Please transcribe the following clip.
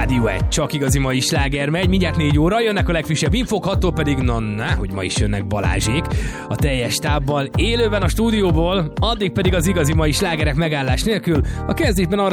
Rádió 1, csak igazi mai sláger megy, mindjárt 4 óra, jönnek a legfrissebb infók, 6-tól pedig, hogy ma is jönnek Balázsék a teljes tábbal, élőben a stúdióból, addig pedig az igazi mai slágerek megállás nélkül, a kezdésben arra